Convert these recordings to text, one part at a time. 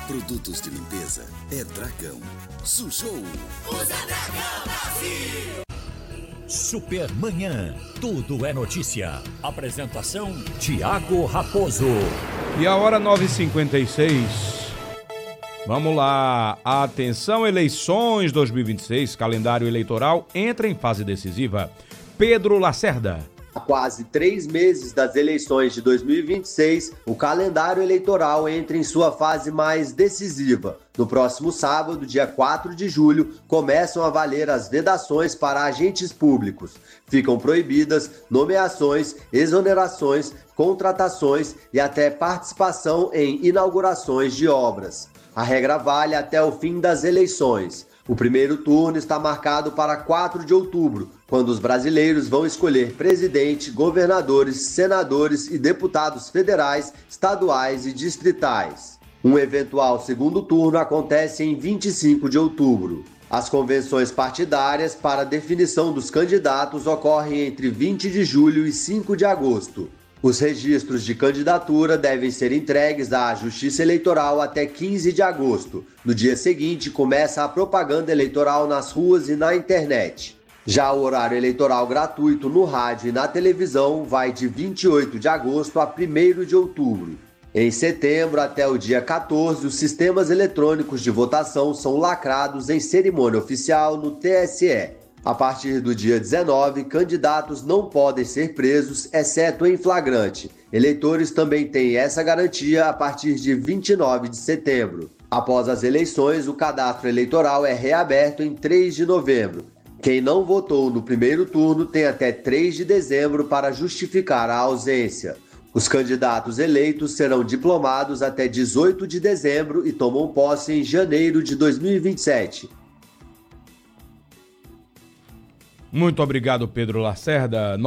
Produtos de limpeza é Dragão. Sujou. Usa Dragão Brasil. Supermanhã, tudo é notícia. Apresentação, Tiago Raposo. E a hora 9h56. Vamos lá. Atenção, eleições 2026, calendário eleitoral entra em fase decisiva. Pedro Lacerda. Há quase 3 meses das eleições de 2026, o calendário eleitoral entra em sua fase mais decisiva. No próximo sábado, dia 4 de julho, começam a valer as vedações para agentes públicos. Ficam proibidas nomeações, exonerações, contratações e até participação em inaugurações de obras. A regra vale até o fim das eleições. O primeiro turno está marcado para 4 de outubro, quando os brasileiros vão escolher presidente, governadores, senadores e deputados federais, estaduais e distritais. Um eventual segundo turno acontece em 25 de outubro. As convenções partidárias para definição dos candidatos ocorrem entre 20 de julho e 5 de agosto. Os registros de candidatura devem ser entregues à Justiça Eleitoral até 15 de agosto. No dia seguinte, começa a propaganda eleitoral nas ruas e na internet. Já o horário eleitoral gratuito no rádio e na televisão vai de 28 de agosto a 1º de outubro. Em setembro até o dia 14, os sistemas eletrônicos de votação são lacrados em cerimônia oficial no TSE. A partir do dia 19, candidatos não podem ser presos, exceto em flagrante. Eleitores também têm essa garantia a partir de 29 de setembro. Após as eleições, o cadastro eleitoral é reaberto em 3 de novembro. Quem não votou no primeiro turno tem até 3 de dezembro para justificar a ausência. Os candidatos eleitos serão diplomados até 18 de dezembro e tomam posse em janeiro de 2027. Muito obrigado, Pedro Lacerda.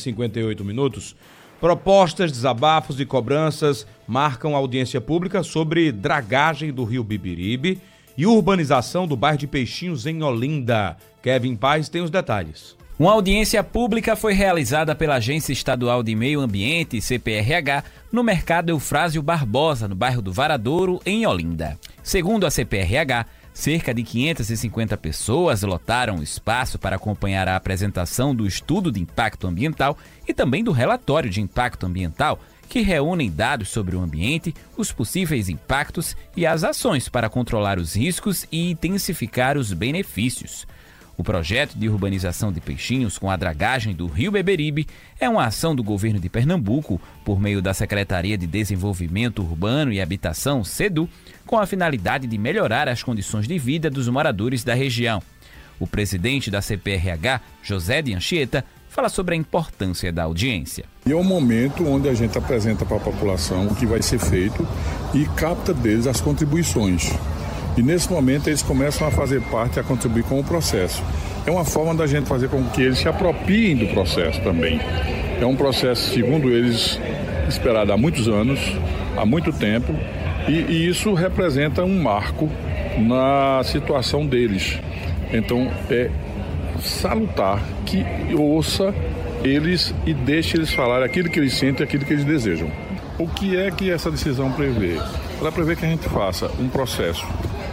9h58. Propostas, desabafos e cobranças marcam audiência pública sobre dragagem do Rio Bibiribe e urbanização do bairro de Peixinhos, em Olinda. Kevin Paz tem os detalhes. Uma audiência pública foi realizada pela Agência Estadual de Meio Ambiente, CPRH, no mercado Eufrásio Barbosa, no bairro do Varadouro, em Olinda. Segundo a CPRH, cerca de 550 pessoas lotaram o espaço para acompanhar a apresentação do estudo de impacto ambiental e também do relatório de impacto ambiental, que reúnem dados sobre o ambiente, os possíveis impactos e as ações para controlar os riscos e intensificar os benefícios. O projeto de urbanização de Peixinhos com a dragagem do Rio Beberibe é uma ação do governo de Pernambuco, por meio da Secretaria de Desenvolvimento Urbano e Habitação, SEDU, com a finalidade de melhorar as condições de vida dos moradores da região. O presidente da CPRH, José de Anchieta, fala sobre a importância da audiência. E é um momento onde a gente apresenta para a população o que vai ser feito e capta deles as contribuições. E nesse momento eles começam a fazer parte, a contribuir com o processo. É uma forma da gente fazer com que eles se apropriem do processo também. É um processo, segundo eles, esperado há muitos anos, há muito tempo, e isso representa um marco na situação deles. Então é salutar que ouça eles e deixe eles falar aquilo que eles sentem, aquilo que eles desejam. O que é que essa decisão prevê? Ela prevê que a gente faça um processo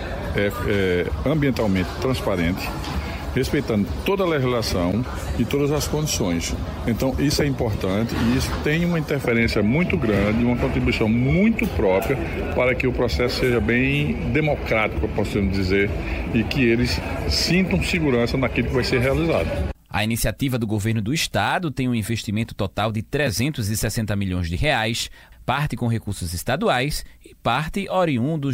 ambientalmente transparente, respeitando toda a legislação e todas as condições. Então isso é importante e isso tem uma interferência muito grande, uma contribuição muito própria para que o processo seja bem democrático, posso dizer, e que eles sintam segurança naquilo que vai ser realizado. A iniciativa do governo do estado tem um investimento total de 360 milhões de reais, parte com recursos estaduais e parte oriundos